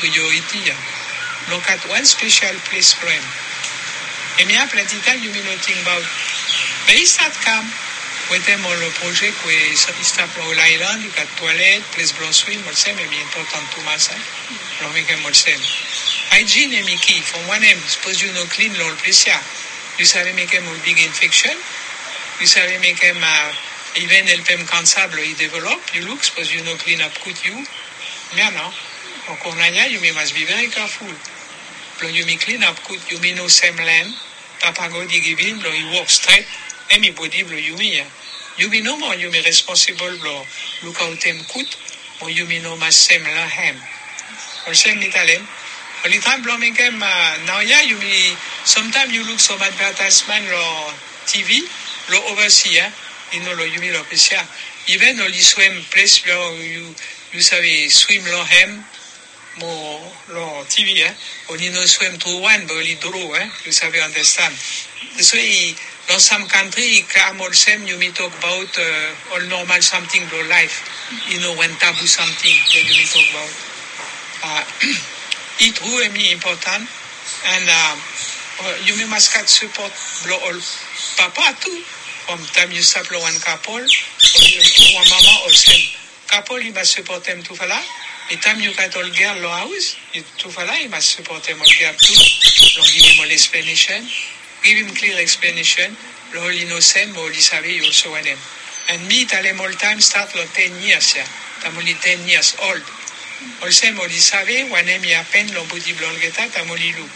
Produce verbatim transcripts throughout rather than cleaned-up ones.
priority. Look at one special place for him. And me plenty time you mean nothing about. But he start come with them all the project where he start on island, you got toilet, place blanc swim, all same, maybe important too much. Long make him all same. Hygiene and key from one end, suppose you know clean all place here. You savez make him a big infection. You savez make him uh, even help him cancer, he develop. You look, suppose you know clean up good you. Yeah, no. Donc on a you may must be very careful. You may clean up good, you may know same land. Tapago di giving, you walk straight. Anybody blow you may. You may know more, you may responsible blow. Look out them good, or you may know my same la hem. Or same Italian. Only time blow make them now yeah, you may sometimes you look some advertisement or T V, lo overseas, you know lo you may lo pesia. Even only swim place blow you you savez swim lo hem. More lo T V, eh? Only no swim to one, but only draw, eh? You savez understand. This way, in some country, come all same, you may talk about uh, all normal something for life. You know, when taboo something that you may talk about. Uh, it really important, and uh, you may must get support blow all papa too. From time you support one couple, or one mama or same couple, you must support them too, fella. Et time you got all girl lo house, you to follow, you must support them all girl too. Don't give him all explanation. Give him clear explanation. Lo all innocent, but all he savvy, you also want him. And me, tell him all time, start lo ten years, yeah. I'm only ten years old. All same, all he savvy, when him he happen, lo body blonde get out, I'm only look.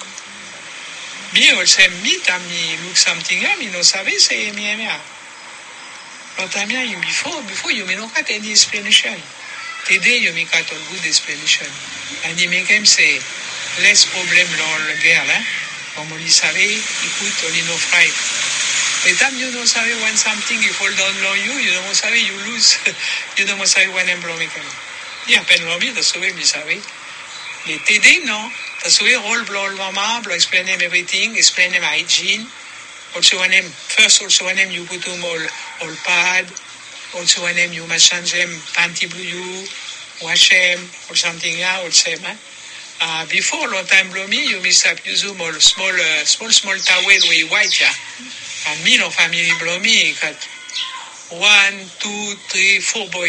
Me, all same, me, time me look something, yeah, me no savvy, say me, me, yeah. Lo time, yeah, you before, before you may not get any explanation. Today you make out a good explanation. And you make him say, less problem dans le guerre, hein. Comme on lui savait, écoute, on est no fright. The time you don't say when something you fall down on you, you don't say you lose. You don't say when I'm blowing him. Il y a peine l'envie de sauver, mais savez. Mais today, no. The sauver all blow all mama, blow explain him everything, explain him hygiene. Also when him, first also when him you put him all, all pad. Also when him you must change him panty blue you, wash him or something yeah, or same. Eh? Uh, before long time blow me, you must have use them all small, uh, small, small towel with white yeah. And me no family blow me got one, two, three, four boy.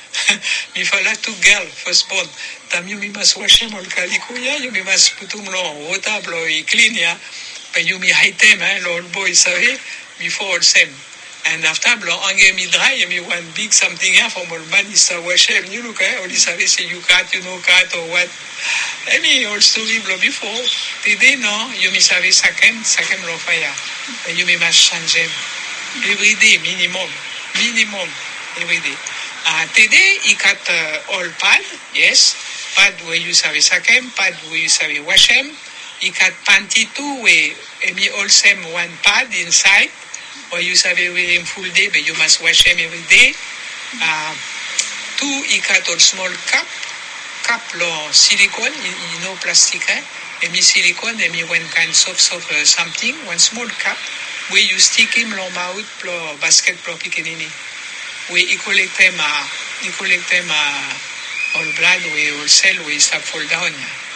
Me falla two girl first born. Tam you must wash him all calico yeah. You must put them long water blow clean yeah. But you me hide them eh, all boys savez before all same. And after blow ange me dry, me one big something here from all man is a wash him. You look eh, all this savez say you cut, you know cut or what. I mean all story blow before. Today no, you me savez second, second blow fire. But you me must change him every day minimum, minimum every day. Uh, today he cut uh, all pad, yes, pad where you savez second, pad where you savez wash him. He cut panty too where me all same one pad inside. Or you savez wear him full day, but you must wash him every day. Uh, two, he cut all small cup, cup lo silicone, you know plastic, eh? And me silicone, and me one kind soft, soft uh, something, one small cup, where you stick him lo mouth, lo basket, lo picanini. Where he collect him, uh, he collect him uh, all blood, where all cell, where he start fall down.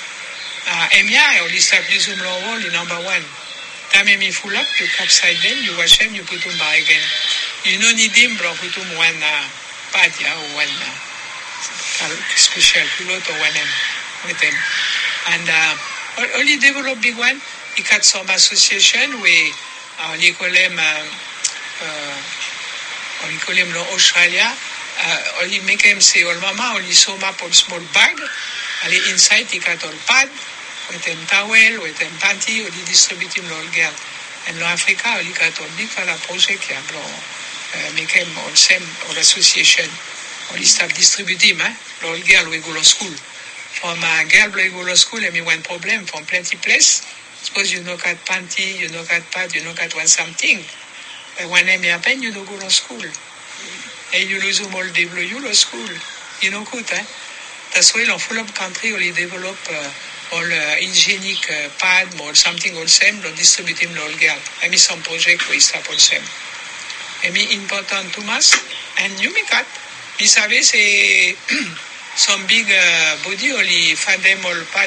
Uh, and yeah, all he start use him lo wall, number one. Time me full up, you capsize them, you wash them, you put them back again. You don't need them, bro, put them one uh, pad, yeah, or one uh, special pilot or one um, with them. And uh, only develop big one, he got some association where uh, they call them, uh, uh, we call them Australia, uh, only make them say, all mama, only sew up on small bag, and inside he got all pad, with them towel, with them panty, or they distribute him all girl. And in Africa, they got a big fella project, yeah, bro, uh, make him all same, all association, all this stuff distribute him, eh, all girl we go to school. From a girl we go to school, and me one problem from plenty place. Suppose you know got panty, you know got pad, you know got one something. But when they happen, you don't go to school. And you lose them all day, you go to school. You know good, eh? That's why in full of country, we develop uh, all uh, hygienic uh, pad or something all same, lo distribute him all girl. I mean some project we start all same. I mean important to us. And you make that. You savez, c'est some big uh, body only find them all pad.